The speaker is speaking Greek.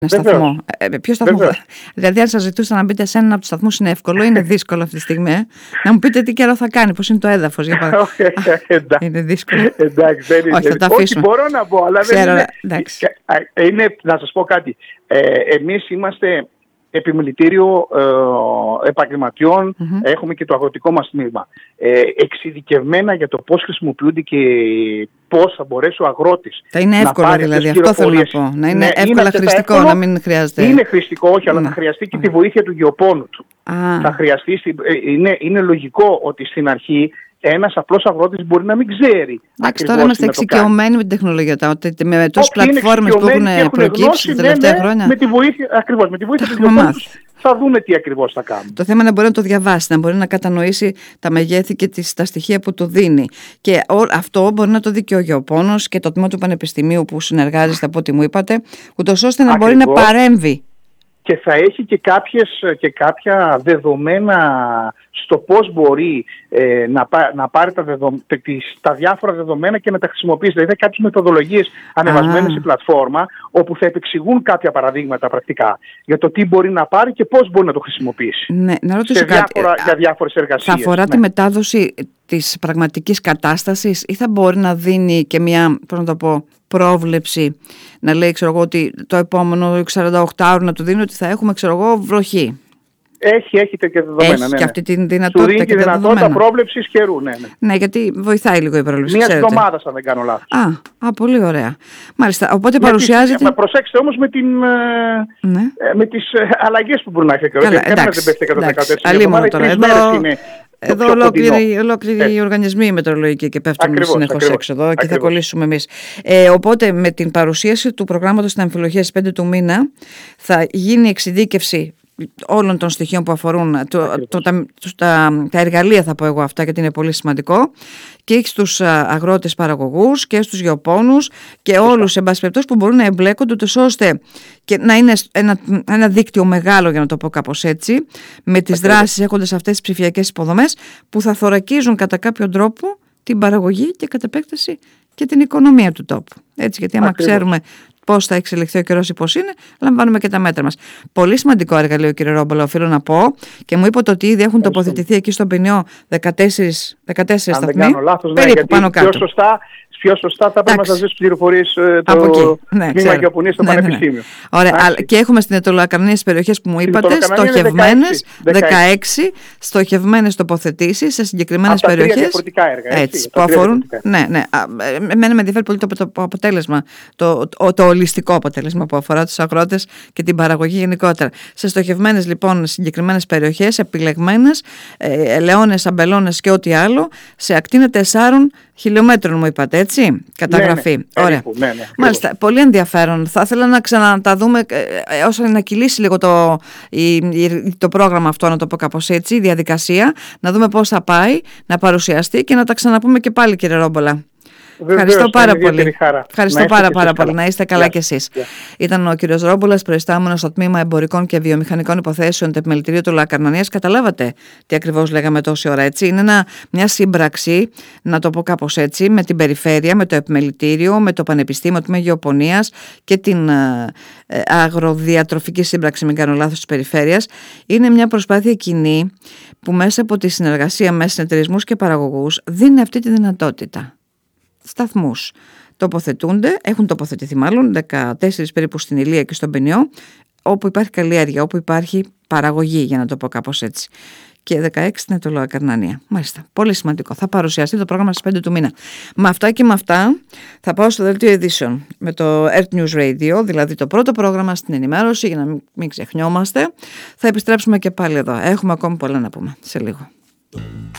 σταθμό. Ποιο σταθμό? Δηλαδή, αν σας ζητούσα να μπείτε σε έναν από τους σταθμούς, είναι εύκολο, είναι δύσκολο αυτή τη στιγμή. Να μου πείτε τι καιρό θα κάνει, πώς είναι το έδαφος, για παράδειγμα. Είναι δύσκολο. Εντάξει, δεν είναι. Όχι, θα τα αφήσω. Όχι, μπορώ να πω, αλλά ξέρω, δεν είναι. Να σας πω κάτι. Εμείς είμαστε επιμελητήριο επαγγελματιών, έχουμε και το αγροτικό μας τμήμα. Εξειδικευμένα για το πώς χρησιμοποιούνται και πώς θα μπορέσει ο αγρότης. Θα είναι εύκολο δηλαδή, αυτό θέλω να πω. Να είναι εύκολα χρηστικό, εύκολο, να μην χρειάζεται. Είναι χρηστικό, όχι, αλλά θα χρειαστεί και τη βοήθεια του γεωπόνου του. Θα χρειαστεί, είναι λογικό ότι στην αρχή ένας απλός αγρότης μπορεί να μην ξέρει. Εντάξει, τώρα είμαστε εξοικειωμένοι με την τεχνολογία. Με τόσες πλατφόρμες που έχουν προκύψει τα τελευταία χρόνια. Με τη βοήθεια του γεωπόνου θα δούμε τι ακριβώς θα κάνουμε. Το θέμα είναι να μπορεί να το διαβάσει, να μπορεί να κατανοήσει τα μεγέθη και τα στοιχεία που του δίνει. Και αυτό μπορεί να το δει και ο γεωπόνος και το τμήμα του Πανεπιστημίου που συνεργάζεται, από ό,τι μου είπατε, ούτως ώστε να μπορεί να παρέμβει. Και θα έχει και κάποια δεδομένα στο πώς μπορεί να πάρει τα διάφορα δεδομένα και να τα χρησιμοποιήσει. Δηλαδή, κάποιες μεθοδολογίες ανεβασμένες στην πλατφόρμα, όπου θα επεξηγούν κάποια παραδείγματα πρακτικά για το τι μπορεί να πάρει και πώς μπορεί να το χρησιμοποιήσει. Ναι, να ρωτήσω κάτι. Για διάφορες εργασίες. Θα αφορά τη μετάδοση της πραγματικής κατάστασης ή θα μπορεί να δίνει και μια, πώς να το πω, πρόβλεψη, να λέει, ξέρω εγώ, ότι το επόμενο 48 ώρο να του δίνει ότι θα έχουμε, ξέρω εγώ, βροχή? Έχει τέτοια δεδομένα. Έχει και αυτή τη δυνατότητα. Του δίνει και δυνατότητα πρόβλεψης καιρού. Ναι, γιατί βοηθάει λίγο η πρόβλεψη. Μια εβδομάδα, αν δεν κάνω λάθος. Πολύ ωραία. Μάλιστα. Οπότε παρουσιάζεται. Προσέξτε όμως με τις αλλαγές που μπορεί να έχει. Εντάξει. Αλλήμον τώρα. Εδώ ολόκληροι οι οργανισμοί μετεωρολογικοί και πέφτουν συνεχώς έξω εδώ και θα κολλήσουμε εμείς. Οπότε με την παρουσίαση του προγράμματος στην αμφιλοχία στις 5 του μήνα θα γίνει εξειδίκευση όλων των στοιχείων που αφορούν τα εργαλεία, θα πω εγώ αυτά, γιατί είναι πολύ σημαντικό, και στους αγρότες παραγωγούς και στους γεωπόνους και όλους, εν πάση περιπτώσει, που μπορούν να εμπλέκονται, ώστε και να είναι ένα δίκτυο μεγάλο, για να το πω κάπως έτσι, με τις δράσεις, έχοντας αυτές τις ψηφιακές υποδομές που θα θωρακίζουν κατά κάποιον τρόπο την παραγωγή και κατ' επέκταση και την οικονομία του τόπου. Έτσι, γιατί άμα ξέρουμε πώς θα εξελιχθεί ο καιρός ή πώς είναι, λαμβάνουμε και τα μέτρα μας. Πολύ σημαντικό εργαλείο, κύριε Ρόμπολα, οφείλω να πω, και μου είπατε ότι ήδη έχουν τοποθετηθεί εκεί στον Ποινιό 14 σταθμοί. Αν δεν κάνω λάθος, περίπου πάνω κάτω. Πιο σωστά θα πρέπει να σας δώσει πληροφορίες το τμήμα γεωπονίας στο Πανεπιστήμιο. Ωραία. Και έχουμε στην Αιτωλοακαρνανία τις περιοχές που μου είπατε, στοχευμένες, 16 στοχευμένες τοποθετήσεις σε συγκεκριμένες περιοχές. Τρία διαφορετικά έργα. Έτσι, που αφορούν. Ναι. Εμένα με ενδιαφέρει πολύ το αποτέλεσμα, το ολιστικό αποτέλεσμα που αφορά τους αγρότες και την παραγωγή γενικότερα. Σε στοχευμένες λοιπόν συγκεκριμένες περιοχές, επιλεγμένες, ελαιώνες, αμπελώνες και ό,τι άλλο, σε ακτίνα 4 χιλιόμετρων μου είπατε, έτσι, καταγραφή. Ναι. Ωραία. Ναι, μάλιστα, πολύ ενδιαφέρον. Θα ήθελα να ξανατά δούμε όσο να κυλήσει λίγο το πρόγραμμα αυτό, να το πω κάπως έτσι, η διαδικασία, να δούμε πώς θα πάει, να παρουσιαστεί και να τα ξαναπούμε και πάλι, κύριε Ρόμπολα. Ευχαριστώ πάρα πολύ. Ευχαριστώ πάρα πολύ. Να είστε καλά κι εσείς. Ήταν ο κύριος Ρόμπολας, προϊστάμενος στο τμήμα Εμπορικών και Βιομηχανικών Υποθέσεων του Επιμελητηρίου του Λακαρνανίας. Καταλάβατε τι ακριβώς λέγαμε τόση ώρα, έτσι? Είναι μια σύμπραξη, να το πω κάπως έτσι, με την περιφέρεια, με το Επιμελητήριο, με το Πανεπιστήμιο, το Τμήμα Γεωπονίας και την Αγροδιατροφική Σύμπραξη, μην κάνω λάθος, της περιφέρειας. Είναι μια προσπάθεια κοινή που μέσα από τη συνεργασία με συνεταιρισμούς και παραγωγούς δίνει αυτή τη δυνατότητα. Σταθμούς τοποθετούνται, έχουν τοποθετηθεί μάλλον 14 περίπου στην Ηλία και στον Ποινιό, όπου υπάρχει καλλιέργεια, όπου υπάρχει παραγωγή, για να το πω κάπως έτσι, και 16 στην Αιτωλοακαρνανία. Μάλιστα, πολύ σημαντικό. Θα παρουσιαστεί το πρόγραμμα στις 5 του μήνα. Με αυτά και με αυτά θα πάω στο δελτίο ειδήσεων με το Earth News Radio, δηλαδή το πρώτο πρόγραμμα στην ενημέρωση, για να μην ξεχνιόμαστε. Θα επιστρέψουμε και πάλι εδώ. Έχουμε ακόμη πολλά να πούμε σε λίγο.